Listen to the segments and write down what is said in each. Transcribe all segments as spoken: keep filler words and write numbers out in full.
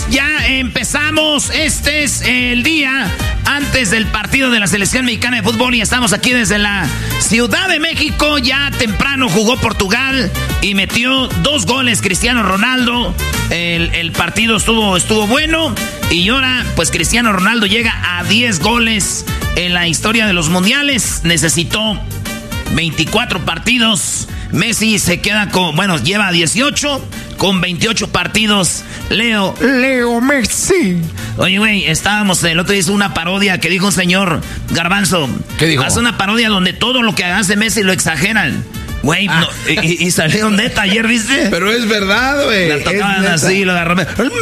ya empezamos. Este es el día antes del partido de la selección mexicana de fútbol y estamos aquí desde la Ciudad de México. Ya temprano jugó Portugal y metió dos goles Cristiano Ronaldo. El, el partido estuvo, estuvo bueno y ahora pues Cristiano Ronaldo llega a diez goles en la historia de los mundiales. Necesitó veinticuatro partidos. Messi se queda con, bueno, lleva dieciocho con veintiocho partidos. Leo, Leo Messi. Oye, güey, estábamos, el otro día hizo una parodia que dijo un señor Garbanzo. ¿Qué dijo? Hace una parodia donde todo lo que hace Messi lo exageran. Güey, ah. no, y, y salió neta ayer, ¿viste? Pero es verdad, güey. La tocaban así, lo agarró.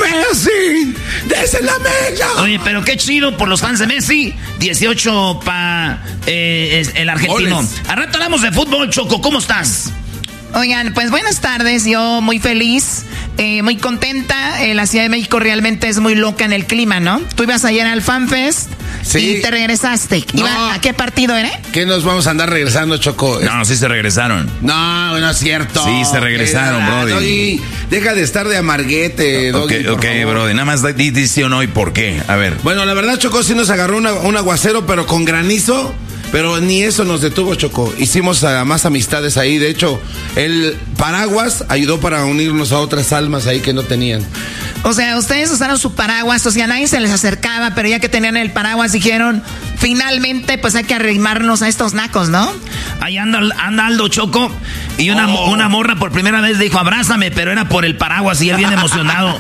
¡Messi! ¡Desde la mega! Oye, pero qué chido por los fans de Messi. dieciocho para eh, el argentino. Goles. Al rato hablamos de fútbol, Choco. ¿Cómo estás? Oigan, pues buenas tardes. Yo muy feliz, eh, muy contenta. Eh, la Ciudad de México realmente es muy loca en el clima, ¿no? Tú ibas ayer al FanFest. Sí. Y te regresaste. No. ¿Iba, ¿A qué partido era? ¿Qué nos vamos a andar regresando, Choco? No, sí se regresaron. No, no es cierto. Sí se regresaron, Brody. Doggy, deja de estar de amarguete, Doggy. Ok, ok, Brody. Nada más di, di sí o no y por qué. A ver. Bueno, la verdad, Choco, sí nos agarró una, un aguacero, pero con granizo. Pero ni eso nos detuvo, Choco. Hicimos uh, más amistades ahí. De hecho, el paraguas ayudó para unirnos a otras almas ahí que no tenían. O sea, ustedes usaron su paraguas, o sea, nadie se les acercaba, pero ya que tenían el paraguas dijeron, finalmente, pues hay que arrimarnos a estos nacos, ¿no? Ahí anda, anda Aldo, Choco, y una, oh. una morra por primera vez dijo, abrázame, pero era por el paraguas y él bien emocionado.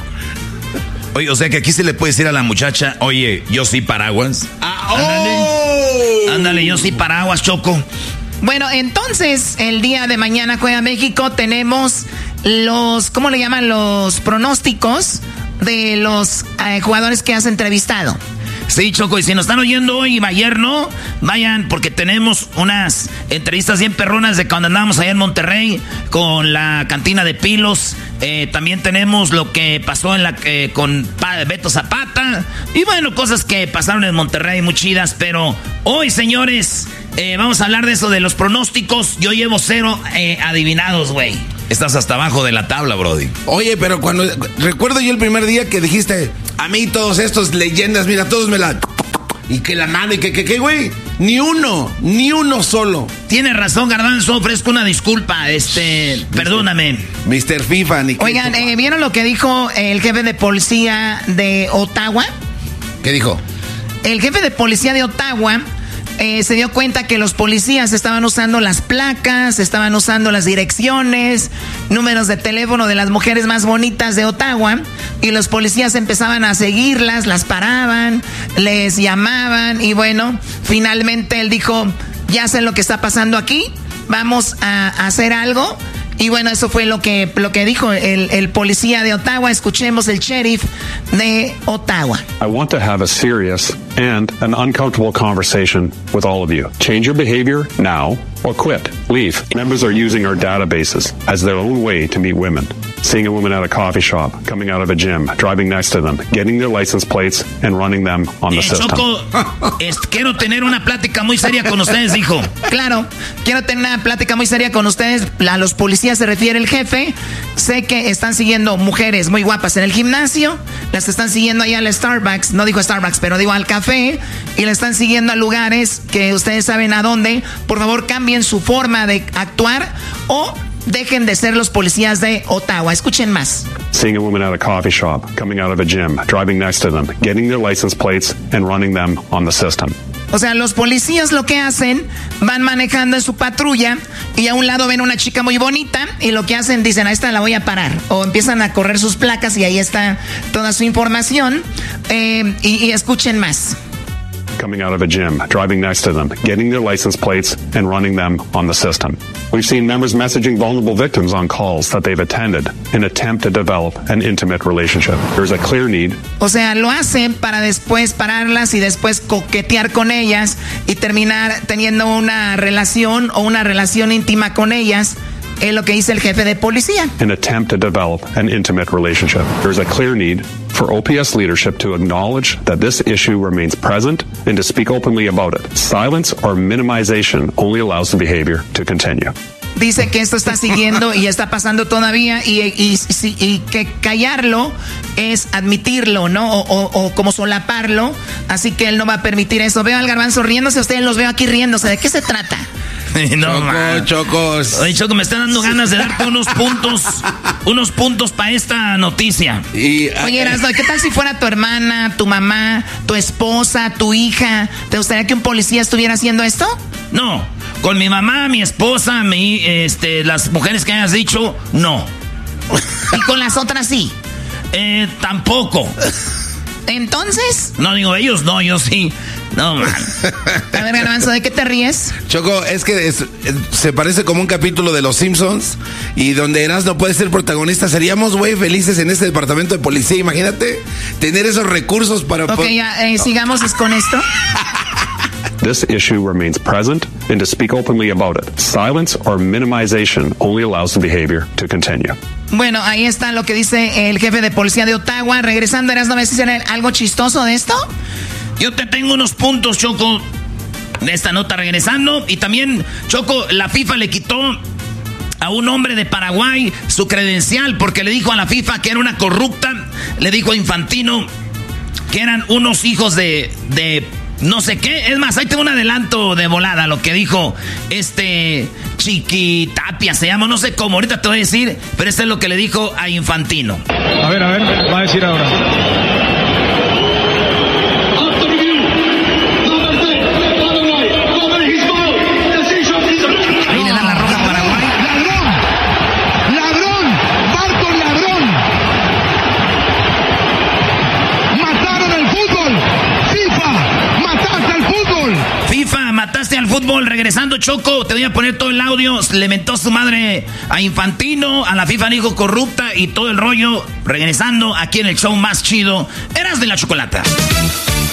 Oye, o sea que aquí se le puede decir a la muchacha, oye, yo sí paraguas. Ah, oh. Ándale. Ándale, yo sí paraguas, Choco. Bueno, entonces, el día de mañana juega México, tenemos los, ¿cómo le llaman? Los pronósticos de los eh, jugadores que has entrevistado. Sí, Choco, y si nos están oyendo hoy y ayer no, vayan porque tenemos unas entrevistas bien perronas de cuando andábamos allá en Monterrey con la cantina de Pilos. Eh, también tenemos lo que pasó en la eh, con Beto Zapata. Y bueno, cosas que pasaron en Monterrey muy chidas. Pero hoy, señores, eh, vamos a hablar de eso, de los pronósticos. Yo llevo cero eh, adivinados, güey. Estás hasta abajo de la tabla, Brody. Oye, pero cuando... Recuerdo yo el primer día que dijiste, a mí todos estos leyendas, mira, todos me la... Y que la nada, y que, que, que, güey, ni uno, ni uno solo. Tienes razón, Garbanzo, ofrezco una disculpa, este, Mister perdóname. mister FIFA, ni Oigan, eh, ¿vieron lo que dijo el jefe de policía de Ottawa? ¿Qué dijo? El jefe de policía de Ottawa... Eh, se dio cuenta que los policías estaban usando las placas, estaban usando las direcciones, números de teléfono de las mujeres más bonitas de Ottawa, y los policías empezaban a seguirlas, las paraban, les llamaban, y bueno, finalmente él dijo, ya sé lo que está pasando aquí, vamos a, a hacer algo. Y bueno, eso fue lo que, lo que dijo el, el policía de Ottawa. Escuchemos el sheriff de Ottawa. I want to have a serious and an uncomfortable conversation with all of you. Change your behavior now or quit. Leave. Members are using our databases as their own way to meet women. Seeing a woman at a coffee shop, coming out of a gym, driving next to them, getting their license plates and running them on the eh, system. Choco, es, quiero tener una plática muy seria con ustedes, dijo. Claro, quiero tener una plática muy seria con ustedes. A los policías se refiere el jefe. Sé que están siguiendo mujeres muy guapas en el gimnasio, las están siguiendo allá al Starbucks, no digo Starbucks, pero digo al café, y las están siguiendo a lugares que ustedes saben a dónde. Por favor, cambien su forma de actuar o dejen de ser los policías de Ottawa. Escuchen más. Seeing a woman at a coffee shop, coming out of a gym, driving next to them, getting their license plates and running them on the system. O sea, los policías lo que hacen, van manejando en su patrulla y a un lado ven una chica muy bonita y lo que hacen, dicen, a esta la voy a parar. O empiezan a correr sus placas y ahí está toda su información. Eh, y, y escuchen más. Coming out of a gym, driving next to them, getting their license plates and running them on the system. We've seen members messaging vulnerable victims on calls that they've attended in an attempt to develop an intimate relationship. There's a clear need. O sea, lo hacen para después pararlas y después coquetear con ellas y terminar teniendo una relación o una relación íntima con ellas. Es lo que dice el jefe de policía. An attempt to develop an intimate relationship. There's a clear need for O P S leadership to acknowledge that this issue remains present and to speak openly about it. Silence or minimization only allows the behavior to continue. dice que esto está siguiendo y está pasando todavía y, y, y, y que callarlo es admitirlo, ¿no? O, o, o como solaparlo, así que él no va a permitir eso. Veo al Garbanzo riéndose, ustedes los veo aquí riéndose. ¿De qué se trata? No, Choco, man. Chocos. Oye, Choco, me están dando ganas de darte unos puntos, unos puntos para esta noticia. Y, Oye, Erasno, ¿qué tal si fuera tu hermana, tu mamá, tu esposa, tu hija? ¿Te gustaría que un policía estuviera haciendo esto? No, con mi mamá, mi esposa, mi, este, las mujeres que hayas dicho, no. ¿Y con las otras sí? Eh, tampoco. ¿Entonces? No, digo, ellos no, yo sí. No, man. A ver, Garbanzo, ¿de qué te ríes? Choco, es que es, se parece como un capítulo de Los Simpsons y donde Erasmo puede ser protagonista. Seríamos, güey, felices en este departamento de policía. Imagínate tener esos recursos para... Ok, ya, eh, sigamos con esto. This issue remains present, and to speak openly about it, silence or minimization only allows the behavior to continue. Bueno, ahí está lo que dice el jefe de policía de Ottawa. Regresando, Erasmo, ¿me dicen algo chistoso de esto? Yo te tengo unos puntos, Choco, de esta nota regresando. Y también, Choco, la FIFA le quitó a un hombre de Paraguay su credencial porque le dijo a la FIFA que era una corrupta. Le dijo a Infantino que eran unos hijos de... de no sé qué. Es más, ahí tengo un adelanto de volada, lo que dijo este Chiquitapia, se llama, no sé cómo, ahorita te voy a decir, pero esto es lo que le dijo a Infantino. A ver, a ver, va a decir ahora. Mataste al fútbol. Regresando, Choco, te voy a poner todo el audio. Le mentó su madre a Infantino, a la FIFA dijo corrupta y todo el rollo. Regresando aquí en el show más chido, Eras de la Chocolata.